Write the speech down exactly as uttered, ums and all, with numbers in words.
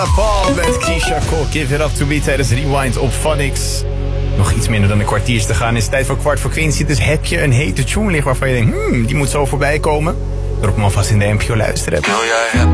Paul met Keisha Cole, Give It Up To Me tijdens Rewind op Phonics. Nog iets minder dan een kwartier te gaan. Is tijd voor kwart voor Quincy. Dus heb je een hete tune liggen waarvan je denkt, hmm, die moet zo voorbij komen? Drop hem alvast in de M P O luisteren.